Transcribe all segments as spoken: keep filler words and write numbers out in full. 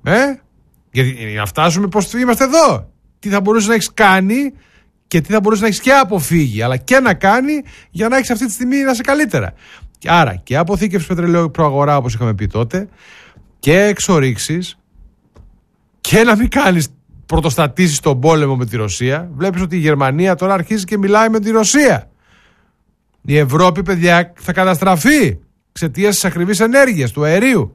Ε? Γιατί να φτάσουμε πώς είμαστε εδώ. Τι θα μπορούσε να έχεις κάνει και τι θα μπορούσε να έχεις και αποφύγει, αλλά και να κάνει για να έχεις αυτή τη στιγμή να είσαι καλύτερα. Άρα και αποθήκευση πετρελαίου προαγορά, όπως είχαμε πει τότε, και εξορίξεις, και να μην κάνεις πρωτοστατήσεις στον πόλεμο με τη Ρωσία. Βλέπεις ότι η Γερμανία τώρα αρχίζει και μιλάει με τη Ρωσία. Η Ευρώπη, παιδιά, θα καταστραφεί εξαιτίας της ακριβής ενέργειας, του αερίου.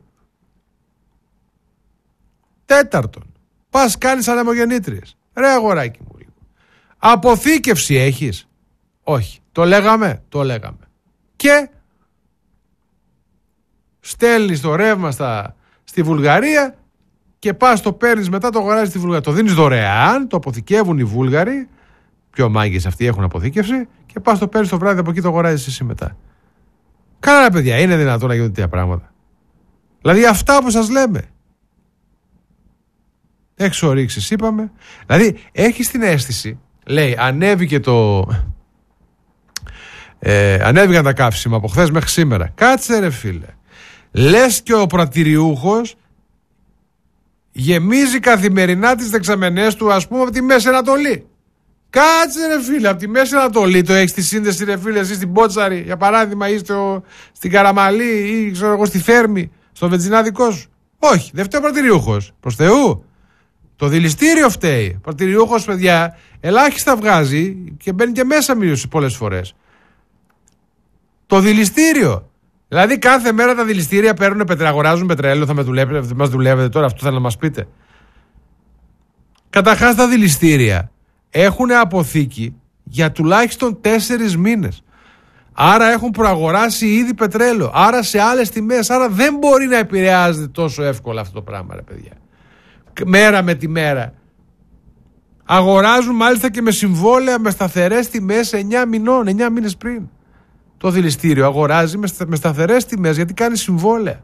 Τέταρτον, πας κάνεις ανεμογεννήτριες. Ρε αγοράκι μου, αποθήκευση έχεις? Όχι. Το λέγαμε, το λέγαμε. Και στέλνεις το ρεύμα στα, στη Βουλγαρία και πας το παίρνεις μετά, το αγοράζεις στη Βουλγαρία. Το δίνεις δωρεάν, το αποθηκεύουν οι Βούλγαροι, πιο μάγκες αυτοί έχουν αποθήκευση, και πας το παίρνεις το βράδυ από εκεί, το αγοράζεις εσύ μετά. Καλά, παιδιά, είναι δυνατόν να γίνουν τέτοια πράγματα? Δηλαδή αυτά που σας λέμε. Εξορίξεις είπαμε. Δηλαδή έχεις την αίσθηση, λέει, ανέβηκε το ε, ανέβηκαν τα καύσιμα από χθες μέχρι σήμερα. Κάτσε ρε φίλε. Λες και ο πρατηριούχος γεμίζει καθημερινά τις δεξαμενές του, ας πούμε, από τη Μέση Ανατολή. Κάτσε ρε φίλε, από τη Μέση Ανατολή το έχεις τη σύνδεση ρε φίλε, εσύ στην Πότσαρη, για παράδειγμα, ή στο, στην Καραμαλή, ή ξέρω εγώ στη Θέρμη, στο βενζινά δικό σου? Όχι, δεν φταίει ο πρατηριούχος, προς Θεού. Το δηληστήριο φταίει. Ο πρατηριούχος, παιδιά, ελάχιστα βγάζει και μπαίνει και μέσα μείωση πολλές φορές. Το δηληστήριο. Δηλαδή κάθε μέρα τα δηληστήρια παίρνουν πετρέλαιο, αγοράζουν πετρέλαιο, θα με δουλεύετε, μας δουλεύετε τώρα, αυτό θέλω να μας πείτε. Καταρχάς τα δηληστήρια έχουν αποθήκη για τουλάχιστον τέσσερις μήνες. Άρα έχουν προαγοράσει ήδη πετρέλαιο. Άρα σε άλλες τιμές. Άρα δεν μπορεί να επηρεάζεται τόσο εύκολα αυτό το πράγμα, ρε παιδιά. Μέρα με τη μέρα. Αγοράζουν μάλιστα και με συμβόλαια με σταθερές τιμές εννιά μηνών, εννιά μήνες πριν. Το δηληστήριο αγοράζει με, στα, με σταθερές τιμές γιατί κάνει συμβόλαια.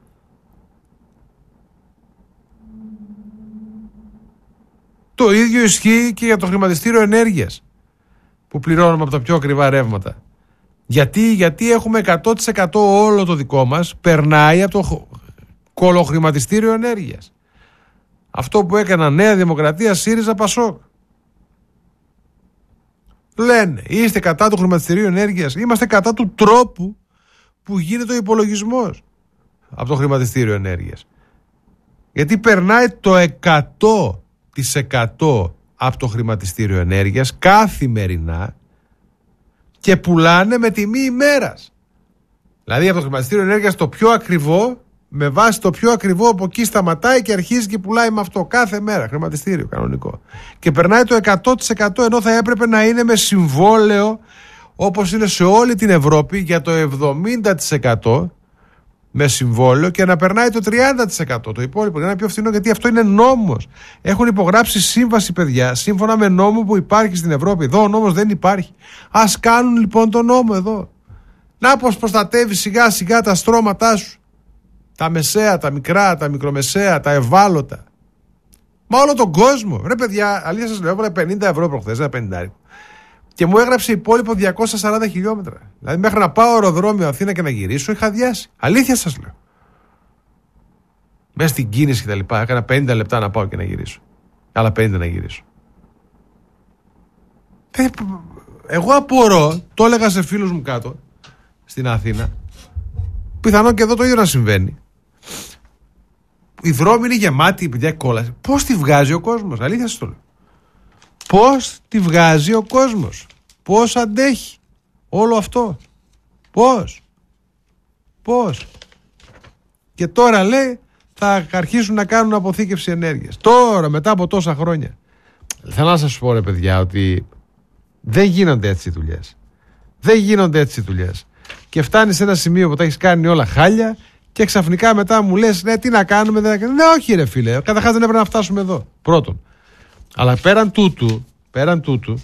Το ίδιο ισχύει και για το χρηματιστήριο ενέργειας που πληρώνουμε από τα πιο ακριβά ρεύματα. Γιατί, γιατί έχουμε εκατό τοις εκατό όλο το δικό μας περνάει από το κολοχρηματιστήριο ενέργειας. Αυτό που έκανα Νέα Δημοκρατία, ΣΥΡΙΖΑ, ΠΑΣΟΚ. Λένε, είστε κατά του χρηματιστηρίου ενέργειας? Είμαστε κατά του τρόπου που γίνεται ο υπολογισμός από το χρηματιστήριο ενέργειας. Γιατί περνάει το εκατό τοις εκατό από το χρηματιστήριο ενέργειας καθημερινά και πουλάνε με τιμή ημέρας. Δηλαδή από το χρηματιστήριο ενέργειας το πιο ακριβό, με βάση το πιο ακριβό, από εκεί σταματάει και αρχίζει και πουλάει με αυτό κάθε μέρα. Χρηματιστήριο κανονικό. Και περνάει το εκατό τοις εκατό, ενώ θα έπρεπε να είναι με συμβόλαιο, όπως είναι σε όλη την Ευρώπη, για το εβδομήντα τοις εκατό με συμβόλαιο, και να περνάει το τριάντα τοις εκατό το υπόλοιπο, για να είναι πιο φθηνό, γιατί αυτό είναι νόμος. Έχουν υπογράψει σύμβαση, παιδιά, σύμφωνα με νόμο που υπάρχει στην Ευρώπη. Εδώ ο νόμος δεν υπάρχει. Ας κάνουν λοιπόν τον νόμο εδώ. Να πως προστατεύει σιγά σιγά τα στρώματά σου. Τα μεσαία, τα μικρά, τα μικρομεσαία, τα ευάλωτα. Μα όλο τον κόσμο. Ρε παιδιά, αλήθεια σας λέω, έβαλα πενήντα ευρώ προχθές, ένα πενήντα. Και μου έγραψε υπόλοιπο διακόσια σαράντα χιλιόμετρα. Δηλαδή μέχρι να πάω αεροδρόμιο Αθήνα και να γυρίσω είχα διάσει. Αλήθεια σας λέω. Μέσα στην κίνηση και τα λοιπά. Έκανα πενήντα λεπτά να πάω και να γυρίσω. Άλλα πενήντα να γυρίσω. Εγώ απορώ, το έλεγα σε φίλους μου κάτω στην Αθήνα. Πιθανόν και εδώ το ίδιο να συμβαίνει. Οι δρόμοι είναι γεμάτοι, παιδιά, κόλαση. Πώς τη βγάζει ο κόσμος, αλήθεια σας το λέω. Πώς τη βγάζει ο κόσμος. Πώς αντέχει όλο αυτό. Πώς. Πώς. Και τώρα λέει θα αρχίσουν να κάνουν αποθήκευση ενέργειας. Τώρα, μετά από τόσα χρόνια. Θέλω να σας πω, ρε παιδιά, ότι δεν γίνονται έτσι οι δουλειές. Δεν γίνονται έτσι οι δουλειές. Και φτάνει σε ένα σημείο που τα έχεις κάνει όλα χάλια και ξαφνικά μετά μου λες, ναι, τι να κάνουμε, δεν να κάνουμε. Ναι, όχι ρε φίλε, καταρχάς δεν έπρεπε να φτάσουμε εδώ. Πρώτον. Αλλά πέραν τούτου, πέραν τούτου,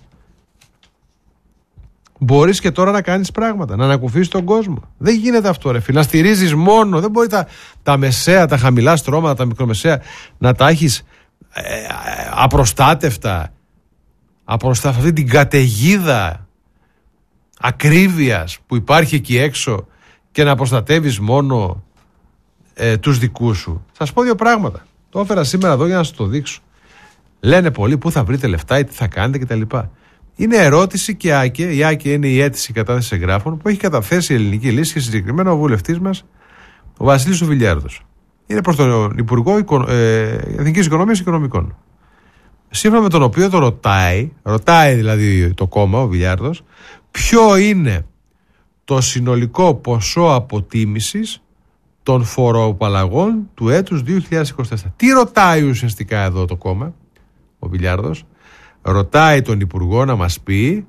μπορείς και τώρα να κάνεις πράγματα, να ανακουφίσεις τον κόσμο. Δεν γίνεται αυτό ρε φίλε, να στηρίζεις μόνο, δεν μπορεί τα, τα μεσαία, τα χαμηλά στρώματα, τα μικρομεσαία, να τα έχεις ε, απροστάτευτα, απροστάτευτα αυτή την καταιγίδα ακρίβειας που υπάρχει εκεί έξω και να προστατεύεις μόνο ε, τους δικούς σου. Θα σας πω δύο πράγματα. Το έφερα σήμερα εδώ για να σας το δείξω. Λένε πολλοί πού θα βρείτε λεφτά ή τι θα κάνετε κτλ. Είναι ερώτηση και ΆΚΕ. Η ΆΚΕ είναι η αίτηση κατάθεση εγγράφων που έχει καταθέσει η ελληνική λύση και συγκεκριμένα ο βουλευτής μας, ο Βασίλης ο Βιλιάρδος. Είναι προς τον Υπουργό ε, Εθνικής Οικονομίας και Οικονομικών. Σύμφωνα με τον οποίο το ρωτάει, ρωτάει δηλαδή το κόμμα, ο Βιλιάρδος, ποιο είναι το συνολικό ποσό αποτίμησης των φοροαπαλλαγών του έτους δύο χιλιάδες είκοσι τέσσερα. Τι ρωτάει ουσιαστικά εδώ το κόμμα, ο Βιλιάρδος? Ρωτάει τον Υπουργό να μας πει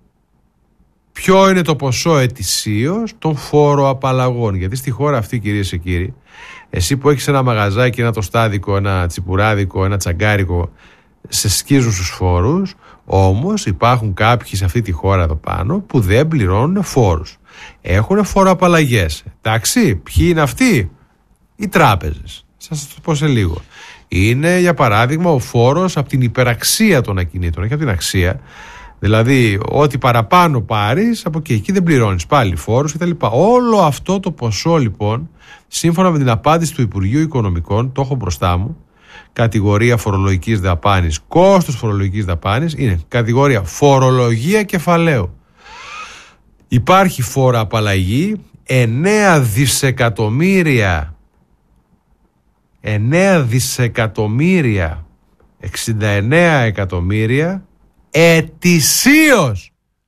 ποιο είναι το ποσό ετησίως των φοροαπαλλαγών. Γιατί στη χώρα αυτή, κυρίες και κύριοι, εσύ που έχεις ένα μαγαζάκι, ένα τοστάδικο, ένα τσιπουράδικο, ένα τσαγκάρικο, σε σκίζουν στους φόρους, όμως υπάρχουν κάποιοι σε αυτή τη χώρα εδώ πάνω που δεν πληρώνουν φόρους. Έχουν φοροαπαλλαγές. Εντάξει, ποιοι είναι αυτοί? Οι τράπεζες. Σας το πω σε λίγο. Είναι, για παράδειγμα, ο φόρος από την υπεραξία των ακινήτων, όχι από την αξία. Δηλαδή, ό,τι παραπάνω πάρεις, από εκεί, εκεί δεν πληρώνεις πάλι φόρους κτλ. Όλο αυτό το ποσό, λοιπόν, σύμφωνα με την απάντηση του Υπουργείου Οικονομικών, το έχω μπροστά μου, κατηγορία φορολογικής δαπάνης, κόστος φορολογικής δαπάνης, είναι κατηγορία φορολογία κεφαλαίου. Υπάρχει φόρα απαλλαγή εννέα δισεκατομμύρια εννέα δισεκατομμύρια εξήντα εννέα εκατομμύρια ετησίως.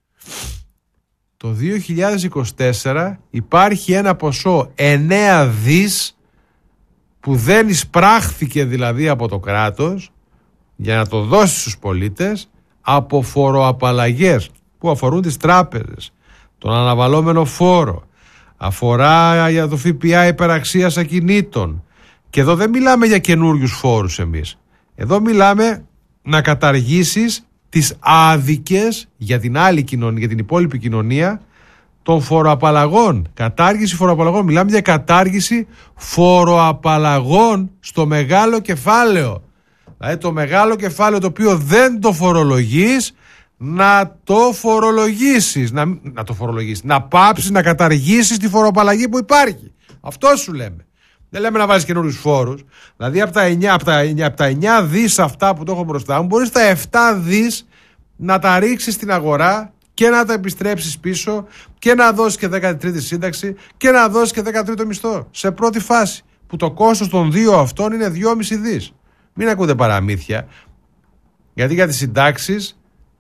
Το δύο χιλιάδες είκοσι τέσσερα υπάρχει ένα ποσό εννέα δις που δεν εισπράχθηκε δηλαδή από το κράτος για να το δώσει στους πολίτες από φοροαπαλλαγές που αφορούν τις τράπεζες, τον αναβαλώμενο φόρο, αφορά για το ΦΠΑ υπεραξίας ακινήτων. Και εδώ δεν μιλάμε για καινούριους φόρους εμείς. Εδώ μιλάμε να καταργήσεις τις άδικες για την άλλη κοινωνία, για την υπόλοιπη κοινωνία, των φοροαπαλλαγών. Κατάργηση φοροαπαλλαγών. Μιλάμε για κατάργηση φοροαπαλλαγών στο μεγάλο κεφάλαιο. Δηλαδή το μεγάλο κεφάλαιο το οποίο δεν το φορολογείς, να το φορολογήσεις. Να, να το φορολογήσεις. Να πάψεις να καταργήσεις τη φοροαπαλλαγή που υπάρχει. Αυτό σου λέμε. Δεν λέμε να βάλεις καινούριους φόρους. Δηλαδή από τα εννιά, από τα εννιά, από τα εννιά δις αυτά που το έχω μπροστά μου, μπορείς τα επτά δις να τα ρίξεις στην αγορά και να τα επιστρέψεις πίσω και να δώσεις και δέκατη τρίτη σύνταξη και να δώσεις και δέκατο τρίτο μισθό. Σε πρώτη φάση που το κόστος των δύο αυτών είναι δυόμισι δις. Μην ακούτε παραμύθια. Γιατί για τις συντάξεις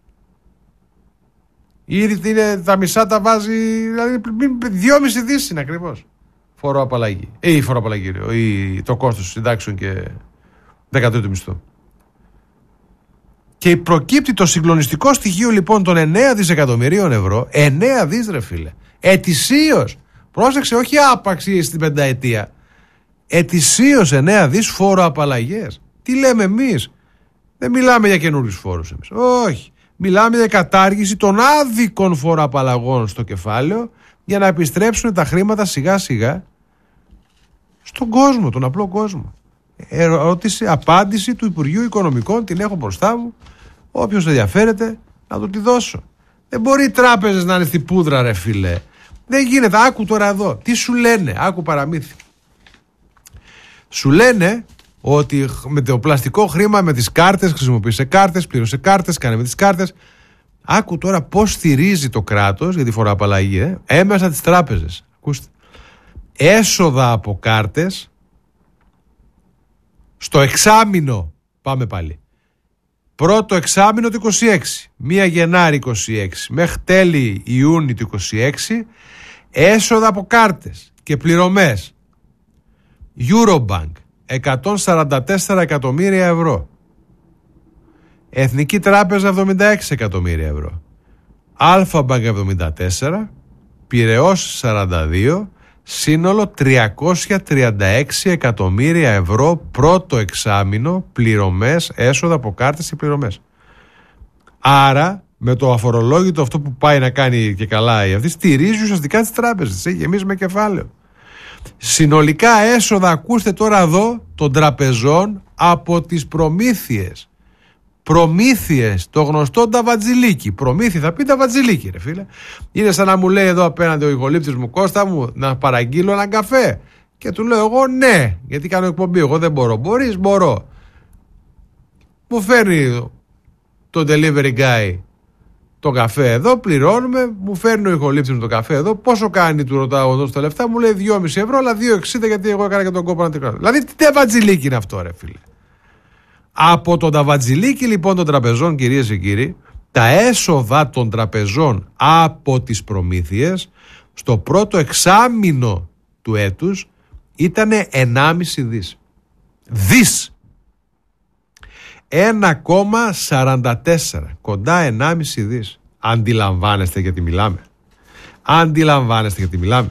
ήδη είναι, τα μισά τα βάζει, δηλαδή δυόμισι δις είναι ακριβώς. Φοροαπαλλαγή. Ή φοροαπαλλαγή, ή το κόστος συντάξεων και δέκατο τρίτο μισθό. Και προκύπτει το συγκλονιστικό στοιχείο λοιπόν των εννέα δισεκατομμυρίων ευρώ, εννέα δις ρε φίλε, ετησίως. Πρόσεξε, όχι άπαξ στην πενταετία. Ετησίως εννέα δις φοροαπαλλαγές. Τι λέμε εμείς? Δεν μιλάμε για καινούριους φόρους εμείς. Όχι. Μιλάμε για κατάργηση των άδικων φοροαπαλλαγών στο κεφάλαιο για να επιστρέψουν τα χρήματα σιγά σιγά στον κόσμο, τον απλό κόσμο. Ερώτηση, απάντηση του Υπουργείου Οικονομικών, την έχω μπροστά μου. Όποιος ενδιαφέρεται να του τη δώσω. Δεν μπορεί οι τράπεζες να είναι στην πούδρα ρε φίλε. Δεν γίνεται. Άκου τώρα εδώ. Τι σου λένε? Άκου παραμύθι. Σου λένε ότι με το πλαστικό χρήμα, με τις κάρτες, χρησιμοποίησε κάρτες, πλήρωσε κάρτες, κάνε με τις κάρτες. Άκου τώρα πώς στηρίζει το κράτος για τη φοροαπαλλαγή ε, έμεσα τις τράπεζες. Ακούστε. Έσοδα από κάρτες στο εξάμηνο, πάμε πάλι, πρώτο εξάμηνο του είκοσι έξι, πρώτη Γενάρη είκοσι έξι μέχρι τέλη Ιούνιου του είκοσι έξι, έσοδα από κάρτες και πληρωμές Eurobank εκατόν σαράντα τέσσερα εκατομμύρια ευρώ, Εθνική Τράπεζα εβδομήντα έξι εκατομμύρια ευρώ, Αλφα-Μπανκ εβδομήντα τέσσερα, Πειραιώς σαράντα δύο, σύνολο τριακόσια τριάντα έξι εκατομμύρια ευρώ πρώτο εξάμηνο πληρωμές, έσοδα από κάρτες και πληρωμές. Άρα με το αφορολόγητο αυτό που πάει να κάνει και καλά η αυτή, στηρίζει ουσιαστικά τις τράπεζες, έχει γεμίσει με κεφάλαιο. Συνολικά έσοδα, ακούστε τώρα εδώ, των τραπεζών από τις προμήθειες. Προμήθειες, το γνωστό ταβατζιλίκι. Προμήθεια θα πει ταβατζιλίκι ρε φίλε. Είναι σαν να μου λέει εδώ απέναντι ο ηχολήπτης μου, Κώστα μου, να παραγγείλω έναν καφέ. Και του λέω εγώ ναι, γιατί κάνω εκπομπή. Εγώ δεν μπορώ. Μπορείς? Μπορώ. Μου φέρνει το delivery guy το καφέ εδώ, πληρώνουμε, μου φέρνει ο ηχολήπτης μου το καφέ εδώ. Πόσο κάνει, του ρωτάω εγώ στα λεφτά, μου λέει δυόμισι ευρώ, αλλά δύο εξήντα γιατί εγώ έκανα και τον κόπο να την κάνω. Δηλαδή, τι ταβατζιλίκι είναι αυτό, ρε φίλε. Από το ταβατζιλίκι λοιπόν των τραπεζών, κυρίες και κύριοι, τα έσοδα των τραπεζών από τις προμήθειες στο πρώτο εξάμηνο του έτους ήταν ενάμιση δις. Δις! ένα κόμμα σαράντα τέσσερα, κοντά ενάμιση δις. Αντιλαμβάνεστε γιατί μιλάμε. Αντιλαμβάνεστε γιατί μιλάμε.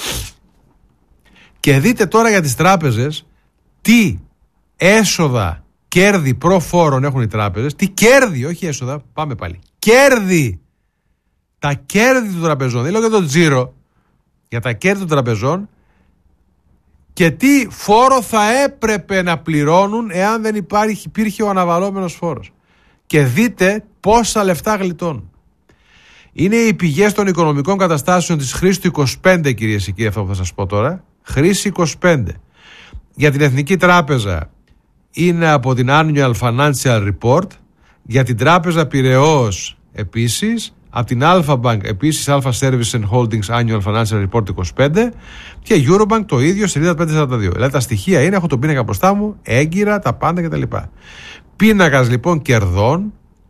Και δείτε τώρα για τις τράπεζες τι έσοδα, κέρδη προφόρων έχουν οι τράπεζες. Τι κέρδη, όχι έσοδα, πάμε πάλι. Κέρδη! Τα κέρδη των τραπεζών, δεν λέω για το τζίρο, για τα κέρδη των τραπεζών. Και τι φόρο θα έπρεπε να πληρώνουν εάν δεν υπάρχει, υπήρχε ο αναβαλόμενος φόρος. Και δείτε πόσα λεφτά γλιτώνουν. Είναι οι πηγές των οικονομικών καταστάσεων της Χρήστου είκοσι πέντε, κυρίες και κύριοι, αυτό που θα σας πω τώρα. Χρήση είκοσι πέντε. Για την Εθνική Τράπεζα είναι από την Annual Financial Report. Για την Τράπεζα Πειραιώς επίσης. Από την Alpha Bank επίσης, Alpha Services and Holdings Annual Financial Report είκοσι πέντε και Eurobank το ίδιο, σελίδα πεντακόσια σαράντα δύο. Δηλαδή τα στοιχεία είναι, έχω τον πίνακα μπροστά μου, έγκυρα, τα πάντα κτλ. Πίνακας λοιπόν κερδών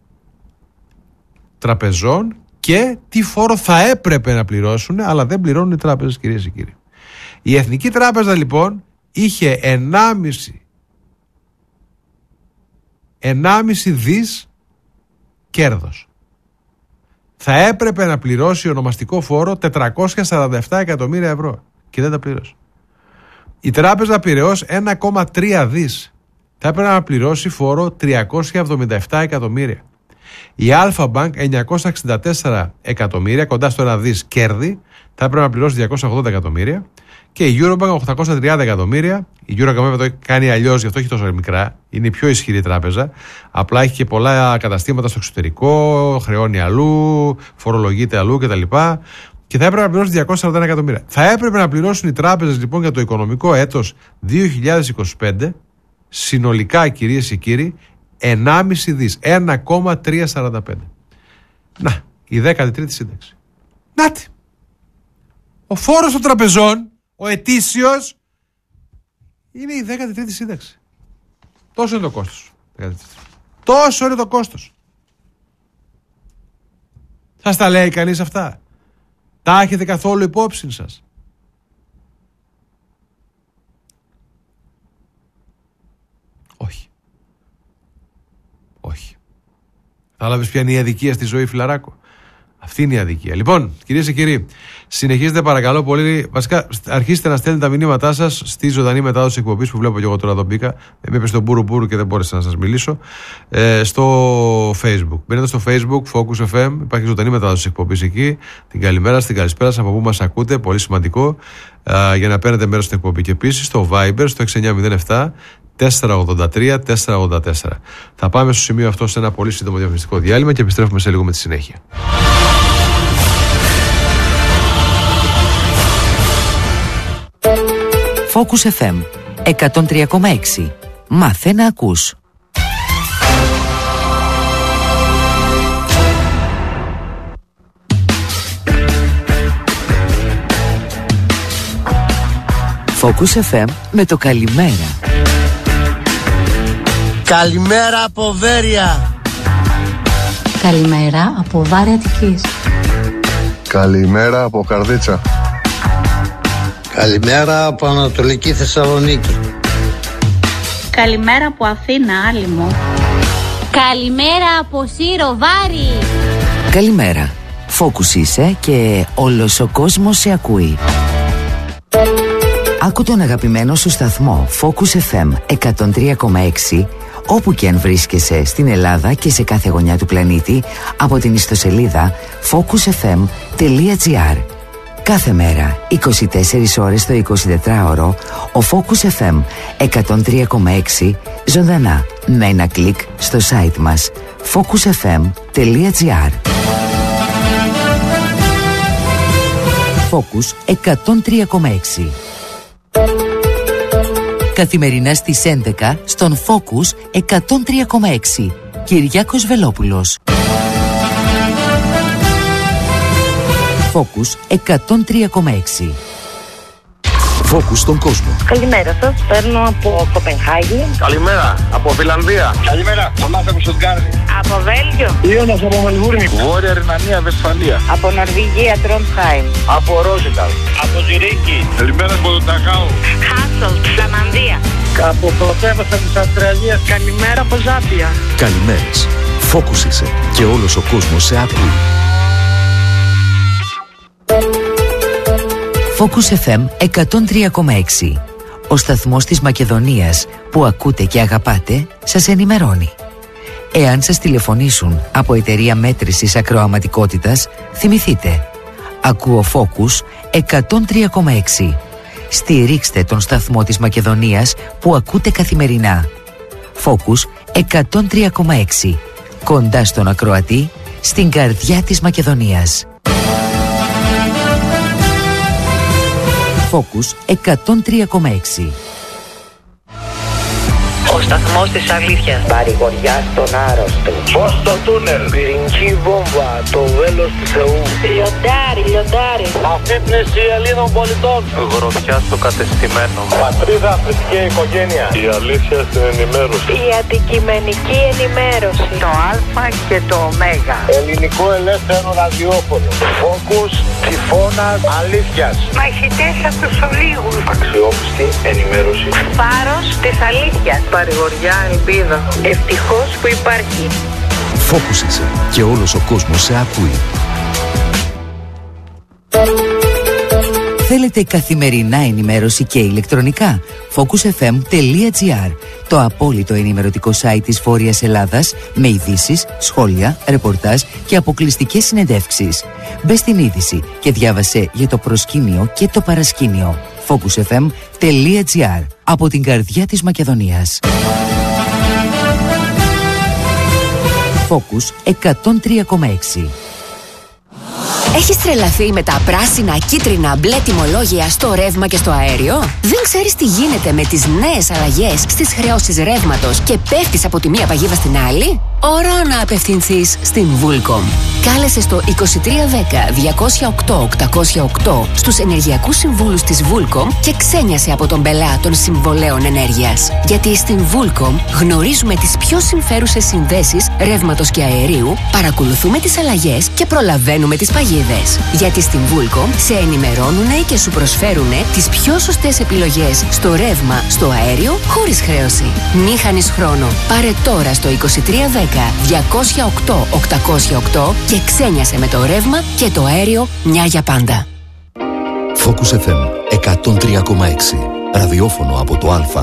τραπεζών και τι φόρο θα έπρεπε να πληρώσουν, αλλά δεν πληρώνουν οι τράπεζες, κυρίες και κύριοι. Η Εθνική Τράπεζα λοιπόν είχε ενάμιση δις κέρδος. Θα έπρεπε να πληρώσει ονομαστικό φόρο τετρακόσια σαράντα επτά εκατομμύρια ευρώ και δεν τα πλήρωσε. Η Τράπεζα Πειραιώς ένα κόμμα τρία δις. Θα έπρεπε να πληρώσει φόρο τριακόσια εβδομήντα επτά εκατομμύρια. Η Alpha Bank εννιακόσια εξήντα τέσσερα εκατομμύρια, κοντά στο ένα δις κέρδη, θα έπρεπε να πληρώσει διακόσια ογδόντα εκατομμύρια. Και η Eurobank οκτακόσια τριάντα εκατομμύρια. Η Eurobank βέβαια το έχει κάνει αλλιώς, γι' αυτό έχει τόσο μικρά. Είναι η πιο ισχυρή τράπεζα. Απλά έχει και πολλά καταστήματα στο εξωτερικό, χρεώνει αλλού, φορολογείται αλλού κτλ. Και θα έπρεπε να πληρώσει διακόσια σαράντα ένα εκατομμύρια. Θα έπρεπε να πληρώσουν οι τράπεζες λοιπόν για το οικονομικό έτος δύο χιλιάδες είκοσι πέντε, συνολικά, κυρίες και κύριοι, ενάμιση δις. ένα κόμμα τριακόσια σαράντα πέντε. Να, η δέκατη τρίτη σύνταξη. Νάτι. Ο φόρος των τραπεζών, ο ετήσιος, είναι η δέκατη τρίτη σύνταξη. Τόσο είναι το κόστος. Τόσο είναι το κόστος. Σας τα λέει κανείς αυτά? Τα έχετε καθόλου υπόψη σας? Όχι. Όχι. Θα λάβεις ποια είναι η αδικία στη ζωή, φιλαράκο? Αυτή είναι η αδικία. Λοιπόν, κυρίες και κύριοι, συνεχίζετε παρακαλώ πολύ. Βασικά, αρχίστε να στέλνετε τα μηνύματά σας στη ζωντανή μετάδοση εκπομπής που βλέπω και εγώ τώρα εδώ μπήκα. Με είπε στον μπούρου μπούρου και δεν μπόρεσα να σας μιλήσω. Ε, στο Facebook. Μπαίνετε στο Facebook, Focus εφ εμ. Υπάρχει ζωντανή μετάδοση εκπομπής εκεί. Την καλημέρα, την καλησπέρα σας, από πού μας ακούτε. Πολύ σημαντικό. Ε, για να παίρνετε μέρος στην εκπομπή. Και επίσης στο Viber, στο έξι εννιά μηδέν επτά τέσσερα ογδόντα τρία τέσσερα ογδόντα τέσσερα. Θα πάμε στο σημείο αυτό σε ένα πολύ σύντομο διαφημιστικό διάλειμμα και επιστρέφουμε σε λίγο με τη συνέχεια. Focus εφ εμ εκατόν τρία κόμμα έξι. Μάθε να ακούς. Focus εφ εμ με το καλημέρα. Καλημέρα από Βέρεια. Καλημέρα από Βάρη Αττικής. Καλημέρα από Καρδίτσα. Καλημέρα από Ανατολική Θεσσαλονίκη. Καλημέρα από Αθήνα, Άλυμο. Καλημέρα από Σύρο, Βάρη. Καλημέρα. Focus είσαι και όλος ο κόσμος σε ακούει. Άκου τον αγαπημένο σου σταθμό Focus εφ εμ εκατόν τρία κόμμα έξι όπου και αν βρίσκεσαι στην Ελλάδα και σε κάθε γωνιά του πλανήτη από την ιστοσελίδα focus εφ εμ τελεία τζι άρ. Κάθε μέρα, είκοσι τέσσερις ώρες το εικοσιτετράωρο, ο Focus εφ εμ εκατόν τρία κόμμα έξι ζωντανά με ένα κλικ στο site μας focus εφ εμ τελεία τζι άρ. Focus εκατόν τρία κόμμα έξι. Καθημερινά στις έντεκα στον Focus εκατόν τρία κόμμα έξι. Κυριάκος Βελόπουλος. Focus εκατόν τρία κόμμα έξι. Focus στον κόσμο. Καλημέρα σας, παίρνω από Κοπενχάγη. Καλημέρα, από Φιλανδία. Καλημέρα, Θωμάς από Στουτγκάρδη. Από Βέλγιο. Ιώνας από Μελβούρνη. Βόρεια Ρινανία, Βεσφαλία. Από Νορβηγία, Τρόντχαϊμ. Από Ρόζενταλ. Από Ζιρίκη. Καλημέρα από τον Ταχάου. Χάσολτ, Φλαμανδία. Από πρωτεύουσα της Αυστραλίας. Καλημέρα από Ζάμπια. Καλημέρες. Focus είσαι και όλος ο κόσμος σε ακούει. Focus εφ εμ εκατόν τρία κόμμα έξι. Ο σταθμός της Μακεδονίας που ακούτε και αγαπάτε σας ενημερώνει. Εάν σας τηλεφωνήσουν από εταιρεία μέτρησης ακροαματικότητας, θυμηθείτε. Ακούω Focus εκατόν τρία κόμμα έξι. Στηρίξτε τον σταθμό της Μακεδονίας που ακούτε καθημερινά. Focus εκατόν τρία κόμμα έξι. Κοντά στον ακροατή, στην καρδιά της Μακεδονίας. Focus εκατόν τρία κόμμα έξι. Ο σταθμός της αλήθειας. Παρηγοριά στον άρρωστο. Φως στο τούνελ. Πυρηνική βόμβα, το βέλος του Θεού. Λιοντάρι, λιοντάρι. Αφύπνιση Ελλήνων πολιτών. Γροθιά στο κατεστημένο. Πατρίδα, θρησκεία, οικογένεια. Η αλήθεια στην ενημέρωση. Η αντικειμενική ενημέρωση. Το Α και το Ω. Ελληνικό ελεύθερο ραδιόφωνο. Focus, τυφώνας αλήθειας. Μαχητές από τους ολίγους. Αξιόπιστη ενημέρωση. Φάρος της αλήθειας. Παρηγοριά, ελπίδα. Ευτυχώς που υπάρχει. Focus είσαι και όλος ο κόσμος σε ακούει. Θέλετε καθημερινά ενημέρωση και ηλεκτρονικά? focus εφ εμ τελεία τζι άρ. Το απόλυτο ενημερωτικό site της Βόρειας Ελλάδας με ειδήσεις, σχόλια, ρεπορτάζ και αποκλειστικές συνεντεύξεις. Μπες στην είδηση και διάβασε για το προσκήνιο και το παρασκήνιο. focus εφ εμ τελεία τζι άρ. Από την καρδιά της Μακεδονίας. Focus εκατόν τρία κόμμα έξι. Έχεις τρελαθεί με τα πράσινα, κίτρινα, μπλε τιμολόγια στο ρεύμα και στο αέριο? Δεν ξέρεις τι γίνεται με τις νέες αλλαγές στις χρεώσεις ρεύματος και πέφτεις από τη μία παγίδα στην άλλη? Ώρα να απευθυνθείς στην Vulcom. Κάλεσε στο είκοσι τρία δέκα διακόσια οκτώ οκτακόσια οκτώ στους ενεργειακούς συμβούλους της Vulcom και ξένιασε από τον πελά των συμβολέων ενέργειας. Γιατί στην Vulcom γνωρίζουμε τις πιο συμφέρουσες συνδέσεις ρεύματος και αερίου, παρακολουθούμε τις αλλαγές και προλαβαίνουμε τις παγίδες. Γιατί στην Vulcom σε ενημερώνουνε και σου προσφέρουνε τις πιο σωστές επιλογές στο ρεύμα, στο αέριο, χωρίς χρέωση. Μη χάνεις χρόνο. Πάρε τώρα στο είκοσι τρία δέκα διακόσια οκτώ οκτακόσια οκτώ και ξένιασε με το ρεύμα και το αέριο μια για πάντα. Focus εφ εμ εκατόν τρία κόμμα έξι. Ραδιόφωνο από το Α